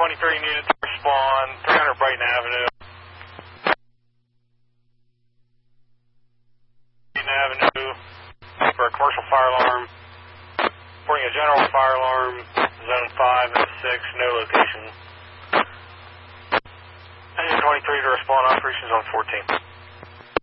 23 needed to respond, 300 Brighton Avenue. Brighton Avenue for a commercial fire alarm. Reporting a general fire alarm, zone 5 and 6, no location. Engine 23 to respond, operations on 14.